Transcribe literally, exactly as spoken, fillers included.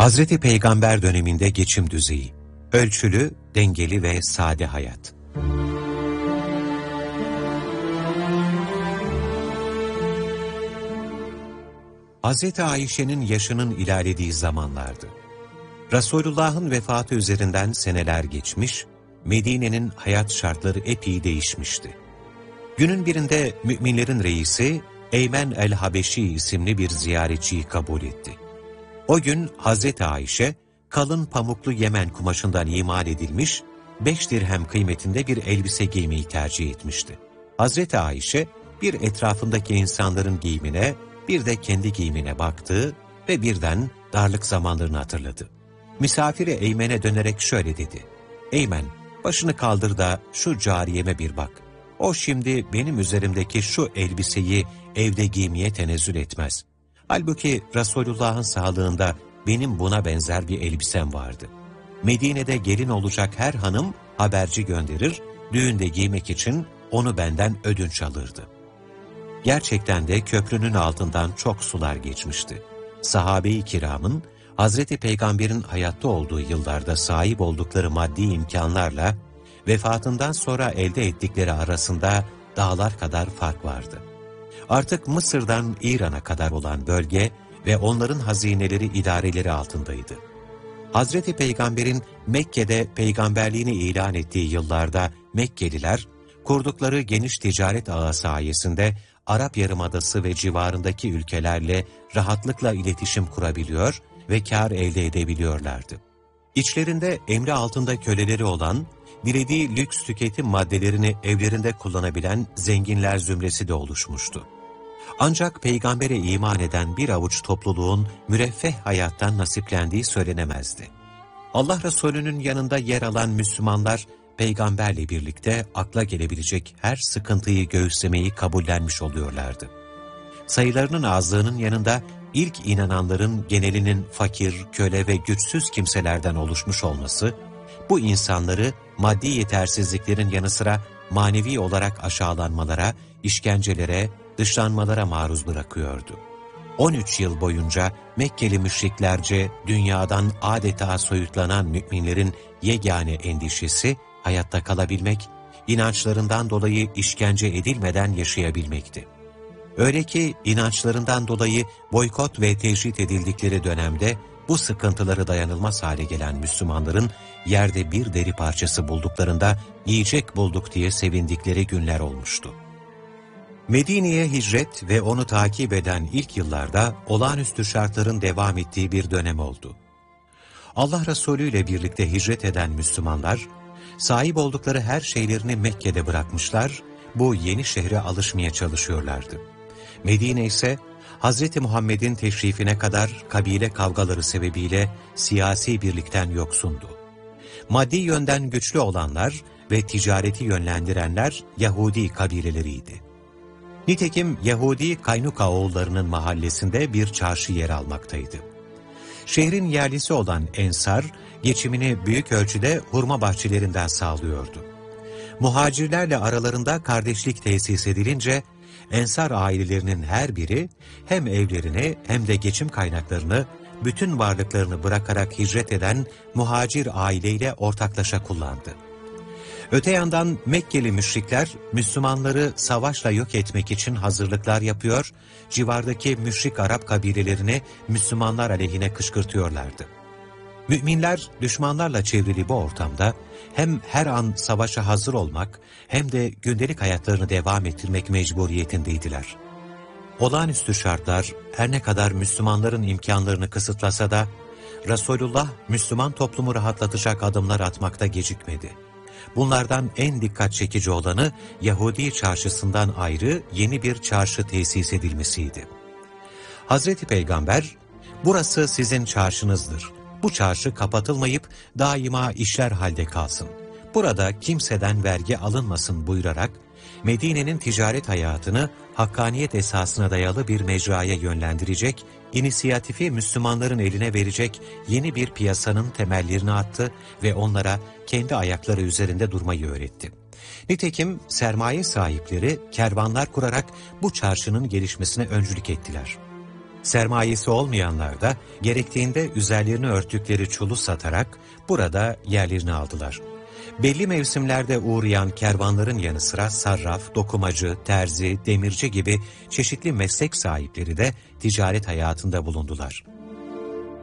Hazreti Peygamber döneminde geçim düzeyi, ölçülü, dengeli ve sade hayat. Hazreti Ayşe'nin yaşının ilerlediği zamanlardı. Resulullah'ın vefatı üzerinden seneler geçmiş, Medine'nin hayat şartları epey değişmişti. Günün birinde müminlerin reisi Eymen el-Habeşi isimli bir ziyaretçiyi kabul etti. O gün Hazreti Ayşe, kalın pamuklu Yemen kumaşından imal edilmiş, beş dirhem kıymetinde bir elbise giymeyi tercih etmişti. Hazreti Ayşe, bir etrafındaki insanların giyimine, bir de kendi giyimine baktı ve birden darlık zamanlarını hatırladı. Misafiri Eymen'e dönerek şöyle dedi: "Eymen, başını kaldır da şu cariyeme bir bak. O şimdi benim üzerimdeki şu elbiseyi evde giymeye tenezzül etmez. Halbuki Resulullah'ın sağlığında benim buna benzer bir elbisem vardı. Medine'de gelin olacak her hanım haberci gönderir, düğünde giymek için onu benden ödünç alırdı." Gerçekten de köprünün altından çok sular geçmişti. Sahabe-i kiramın, Hazreti Peygamber'in hayatta olduğu yıllarda sahip oldukları maddi imkanlarla, vefatından sonra elde ettikleri arasında dağlar kadar fark vardı. Artık Mısır'dan İran'a kadar olan bölge ve onların hazineleri idareleri altındaydı. Hazreti Peygamber'in Mekke'de peygamberliğini ilan ettiği yıllarda Mekkeliler, kurdukları geniş ticaret ağı sayesinde Arap Yarımadası ve civarındaki ülkelerle rahatlıkla iletişim kurabiliyor ve kâr elde edebiliyorlardı. İçlerinde emri altında köleleri olan, dilediği lüks tüketim maddelerini evlerinde kullanabilen zenginler zümresi de oluşmuştu. Ancak peygambere iman eden bir avuç topluluğun müreffeh hayattan nasiplendiği söylenemezdi. Allah Resulü'nün yanında yer alan Müslümanlar, peygamberle birlikte akla gelebilecek her sıkıntıyı göğüslemeyi kabullenmiş oluyorlardı. Sayılarının azlığının yanında ilk inananların genelinin fakir, köle ve güçsüz kimselerden oluşmuş olması, bu insanları maddi yetersizliklerin yanı sıra manevi olarak aşağılanmalara, işkencelere, dışlanmalara maruz bırakıyordu. on üç yıl boyunca Mekkeli müşriklerce dünyadan adeta soyutlanan müminlerin yegane endişesi, hayatta kalabilmek, inançlarından dolayı işkence edilmeden yaşayabilmekti. Öyle ki inançlarından dolayı boykot ve tecrit edildikleri dönemde bu sıkıntıları dayanılmaz hale gelen Müslümanların yerde bir deri parçası bulduklarında yiyecek bulduk diye sevindikleri günler olmuştu. Medine'ye hicret ve onu takip eden ilk yıllarda olağanüstü şartların devam ettiği bir dönem oldu. Allah Resulü ile birlikte hicret eden Müslümanlar, sahip oldukları her şeylerini Mekke'de bırakmışlar, bu yeni şehre alışmaya çalışıyorlardı. Medine ise Hazreti Muhammed'in teşrifine kadar kabile kavgaları sebebiyle siyasi birlikten yoksundu. Maddi yönden güçlü olanlar ve ticareti yönlendirenler Yahudi kabileleriydi. Nitekim Yahudi Kaynuka oğullarının mahallesinde bir çarşı yer almaktaydı. Şehrin yerlisi olan Ensar, geçimini büyük ölçüde hurma bahçelerinden sağlıyordu. Muhacirlerle aralarında kardeşlik tesis edilince, Ensar ailelerinin her biri hem evlerini hem de geçim kaynaklarını, bütün varlıklarını bırakarak hicret eden muhacir aileyle ortaklaşa kullandı. Öte yandan Mekkeli müşrikler Müslümanları savaşla yok etmek için hazırlıklar yapıyor, civardaki müşrik Arap kabilelerini Müslümanlar aleyhine kışkırtıyorlardı. Müminler düşmanlarla çevrili bu ortamda hem her an savaşa hazır olmak hem de gündelik hayatlarını devam ettirmek mecburiyetindeydiler. Olağanüstü şartlar her ne kadar Müslümanların imkanlarını kısıtlasa da Resulullah Müslüman toplumu rahatlatacak adımlar atmakta gecikmedi. Bunlardan en dikkat çekici olanı Yahudi çarşısından ayrı yeni bir çarşı tesis edilmesiydi. Hazreti Peygamber, "Burası sizin çarşınızdır. Bu çarşı kapatılmayıp daima işler halde kalsın. Burada kimseden vergi alınmasın" buyurarak Medine'nin ticaret hayatını hakkaniyet esasına dayalı bir mecraya yönlendirecek, inisiyatifi Müslümanların eline verecek yeni bir piyasanın temellerini attı ve onlara kendi ayakları üzerinde durmayı öğretti. Nitekim sermaye sahipleri kervanlar kurarak bu çarşının gelişmesine öncülük ettiler. Sermayesi olmayanlar da gerektiğinde üzerlerini örttükleri çulu satarak burada yerlerini aldılar. Belli mevsimlerde uğrayan kervanların yanı sıra sarraf, dokumacı, terzi, demirci gibi çeşitli meslek sahipleri de ticaret hayatında bulundular.